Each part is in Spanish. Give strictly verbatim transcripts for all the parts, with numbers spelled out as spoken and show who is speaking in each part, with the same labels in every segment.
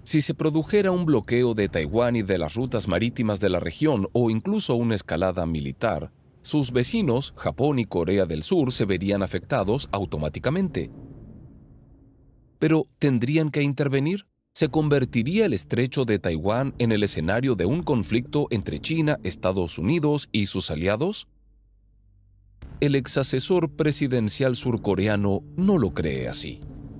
Speaker 1: Si se produjera un bloqueo de Taiwán y de las rutas marítimas de la región o incluso una escalada militar, sus vecinos, Japón y Corea del Sur, se verían afectados automáticamente. Pero, ¿tendrían que intervenir? ¿Se convertiría el estrecho de Taiwán en el escenario de un conflicto entre China, Estados Unidos y sus aliados? El exasesor presidencial surcoreano no lo cree así.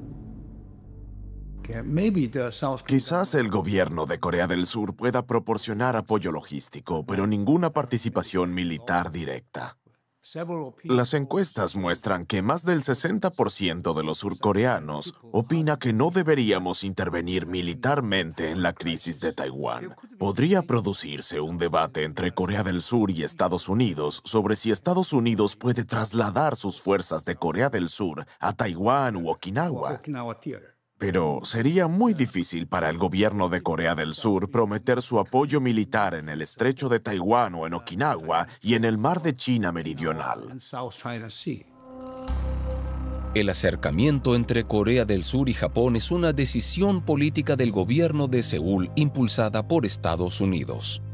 Speaker 2: Quizás el gobierno de Corea del Sur pueda proporcionar apoyo logístico, pero ninguna participación militar directa. Las encuestas muestran que más del sesenta por ciento de los surcoreanos opina que no deberíamos intervenir militarmente en la crisis de Taiwán. Podría producirse un debate entre Corea del Sur y Estados Unidos sobre si Estados Unidos puede trasladar sus fuerzas de Corea del Sur a Taiwán u Okinawa. Pero sería muy difícil para el gobierno de Corea del Sur prometer su apoyo militar en el estrecho de Taiwán o en Okinawa y en el mar de China Meridional.
Speaker 1: El acercamiento entre Corea del Sur y Japón es una decisión política del gobierno de Seúl impulsada por Estados Unidos.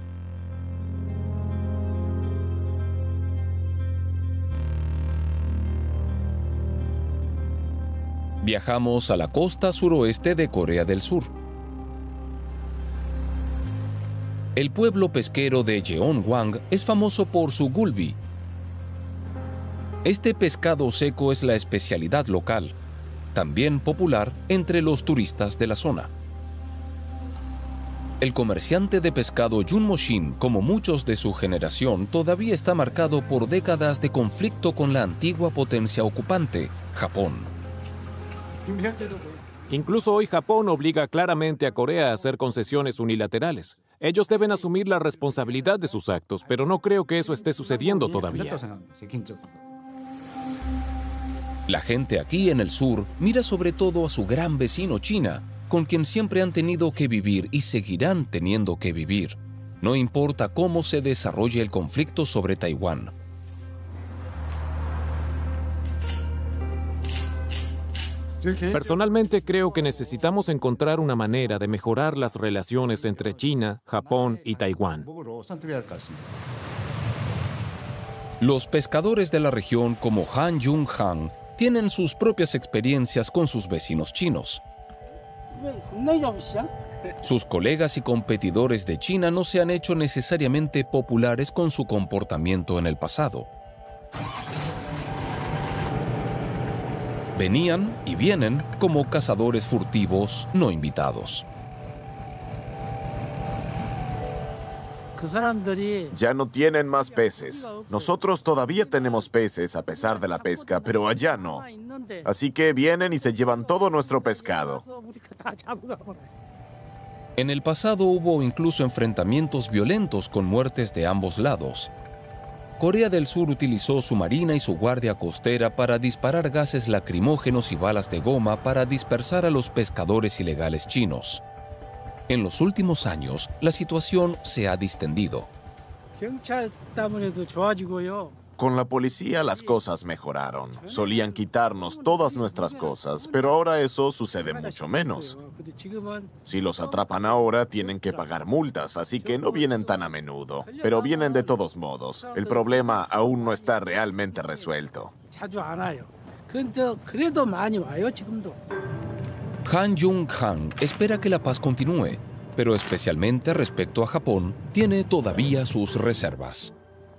Speaker 1: Viajamos a la costa suroeste de Corea del Sur. El pueblo pesquero de Jeonwang es famoso por su gulbi. Este pescado seco es la especialidad local, también popular entre los turistas de la zona. El comerciante de pescado Jun Mo-shin, como muchos de su generación, todavía está marcado por décadas de conflicto con la antigua potencia ocupante, Japón.
Speaker 3: Incluso hoy Japón obliga claramente a Corea a hacer concesiones unilaterales. Ellos deben asumir la responsabilidad de sus actos, pero no creo que eso esté sucediendo todavía.
Speaker 1: La gente aquí en el sur mira sobre todo a su gran vecino China, con quien siempre han tenido que vivir y seguirán teniendo que vivir. No importa cómo se desarrolle el conflicto sobre Taiwán.
Speaker 3: Personalmente creo que necesitamos encontrar una manera de mejorar las relaciones entre China, Japón y Taiwán.
Speaker 1: Los pescadores de la región como Han Jung-han tienen sus propias experiencias con sus vecinos chinos. Sus colegas y competidores de China no se han hecho necesariamente populares con su comportamiento en el pasado. Venían y vienen como cazadores furtivos no invitados.
Speaker 2: Ya no tienen más peces. Nosotros todavía tenemos peces a pesar de la pesca, pero allá no. Así que vienen y se llevan todo nuestro pescado.
Speaker 1: En el pasado hubo incluso enfrentamientos violentos con muertes de ambos lados. Corea del Sur utilizó su marina y su guardia costera para disparar gases lacrimógenos y balas de goma para dispersar a los pescadores ilegales chinos. En los últimos años, la situación se ha distendido.
Speaker 2: Con la policía las cosas mejoraron. Solían quitarnos todas nuestras cosas, pero ahora eso sucede mucho menos. Si los atrapan ahora, tienen que pagar multas, así que no vienen tan a menudo. Pero vienen de todos modos. El problema aún no está realmente resuelto.
Speaker 1: Han Jung-han espera que la paz continúe, pero especialmente respecto a Japón, tiene todavía sus reservas.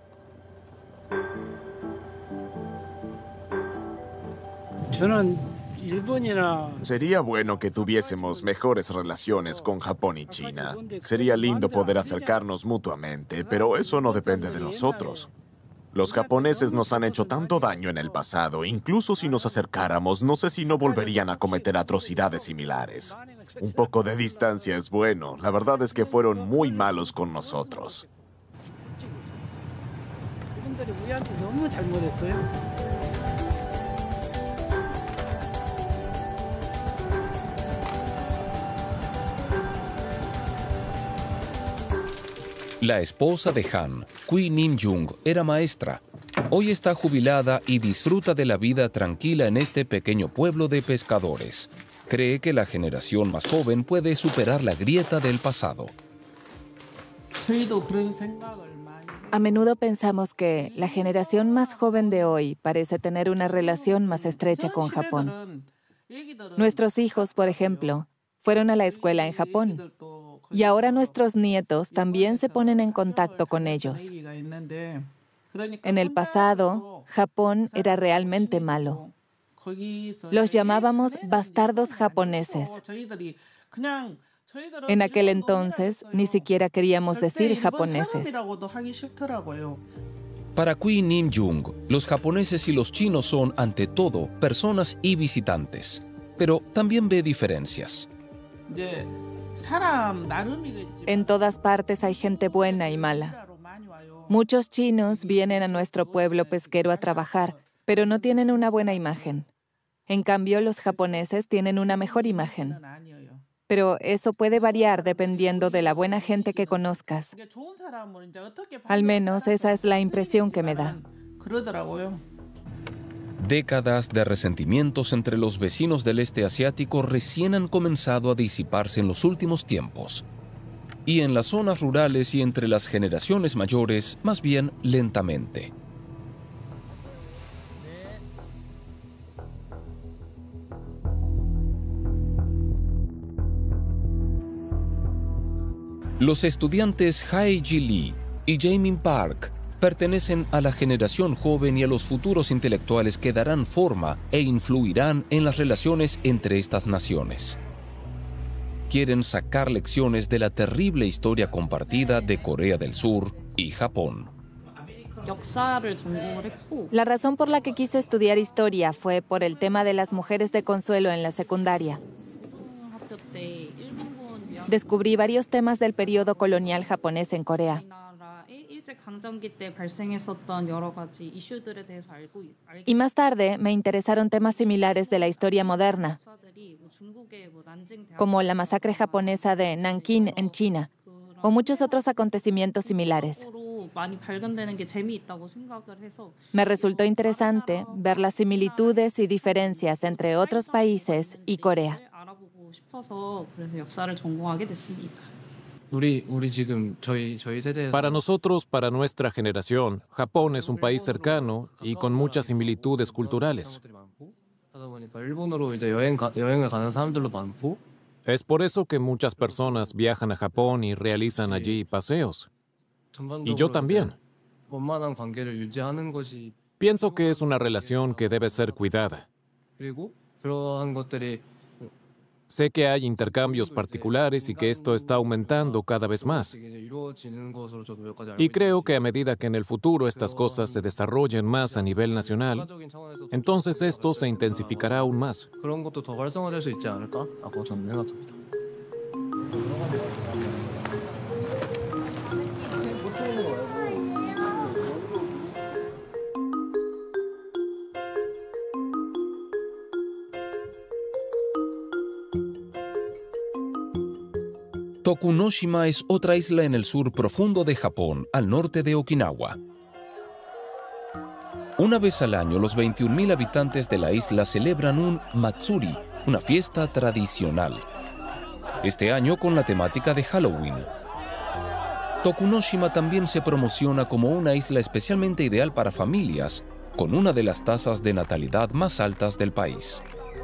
Speaker 2: Sería bueno que tuviésemos mejores relaciones con Japón y China. Sería lindo poder acercarnos mutuamente, pero eso no depende de nosotros. Los japoneses nos han hecho tanto daño en el pasado, incluso si nos acercáramos, no sé si no volverían a cometer atrocidades similares. Un poco de distancia es bueno. La verdad es que fueron muy malos con nosotros.
Speaker 1: La esposa de Han, Kui Nim-jung, era maestra. Hoy está jubilada y disfruta de la vida tranquila en este pequeño pueblo de pescadores. Cree que la generación más joven puede superar la grieta del pasado.
Speaker 4: A menudo pensamos que la generación más joven de hoy parece tener una relación más estrecha con Japón. Nuestros hijos, por ejemplo, fueron a la escuela en Japón. Y ahora nuestros nietos también se ponen en contacto con ellos. En el pasado, Japón era realmente malo. Los llamábamos bastardos japoneses. En aquel entonces, ni siquiera queríamos decir japoneses.
Speaker 1: Para Kui Nim Jung, los japoneses y los chinos son, ante todo, personas y visitantes. Pero también ve diferencias.
Speaker 4: En todas partes hay gente buena y mala. Muchos chinos vienen a nuestro pueblo pesquero a trabajar, pero no tienen una buena imagen. En cambio, los japoneses tienen una mejor imagen. Pero eso puede variar dependiendo de la buena gente que conozcas. Al menos esa es la impresión que me da.
Speaker 1: Décadas de resentimientos entre los vecinos del este asiático recién han comenzado a disiparse en los últimos tiempos. Y en las zonas rurales y entre las generaciones mayores, más bien lentamente. Los estudiantes Hae-ji Lee y Jaemin Park pertenecen a la generación joven y a los futuros intelectuales que darán forma e influirán en las relaciones entre estas naciones. Quieren sacar lecciones de la terrible historia compartida de Corea del Sur y Japón.
Speaker 4: La razón por la que quise estudiar historia fue por el tema de las mujeres de consuelo en la secundaria. Descubrí varios temas del periodo colonial japonés en Corea. Y más tarde me interesaron temas similares de la historia moderna, como la masacre japonesa de Nankín en China, o muchos otros acontecimientos similares. Me resultó interesante ver las similitudes y diferencias entre otros países y Corea.
Speaker 3: Para nosotros, para nuestra generación, Japón es un país cercano y con muchas similitudes culturales. Es por eso que muchas personas viajan a Japón y realizan allí paseos. Y yo también. Pienso que es una relación que debe ser cuidada. Sé que hay intercambios particulares y que esto está aumentando cada vez más. Y creo que a medida que en el futuro estas cosas se desarrollen más a nivel nacional, entonces esto se intensificará aún más.
Speaker 1: Tokunoshima es otra isla en el sur profundo de Japón, al norte de Okinawa. Una vez al año, los veintiún mil habitantes de la isla celebran un Matsuri, una fiesta tradicional. Este año con la temática de Halloween. Tokunoshima también se promociona como una isla especialmente ideal para familias, con una de las tasas de natalidad más altas del país.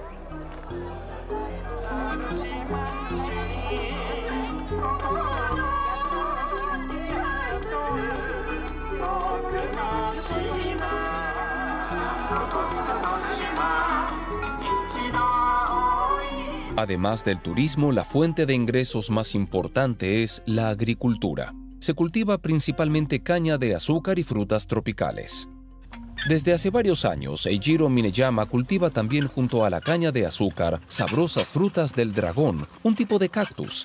Speaker 1: Además del turismo, la fuente de ingresos más importante es la agricultura. Se cultiva principalmente caña de azúcar y frutas tropicales. Desde hace varios años, Eijiro Mineyama cultiva también junto a la caña de azúcar sabrosas frutas del dragón, un tipo de cactus.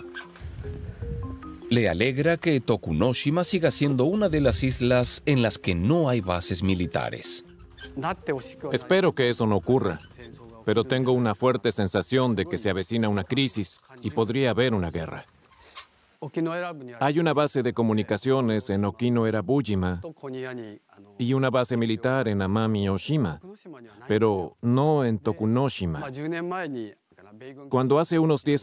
Speaker 1: Le alegra que Tokunoshima siga siendo una de las islas en las que no hay bases militares.
Speaker 3: Espero que eso no ocurra, pero tengo una fuerte sensación de que se avecina una crisis y podría haber una guerra. Hay una base de comunicaciones en Okinoera-Bujima y una base militar en Amami-Oshima, pero no en Tokunoshima. Cuando hace unos diez